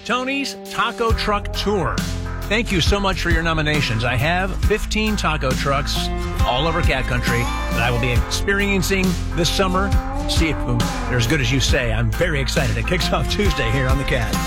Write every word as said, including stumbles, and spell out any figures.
Tony's Taco Truck Tour. Thank you so much for your nominations. I have fifteen taco trucks all over Cat Country that I will be experiencing this summer. See if they're as good as you say. I'm very excited. It kicks off Tuesday here on the Cat.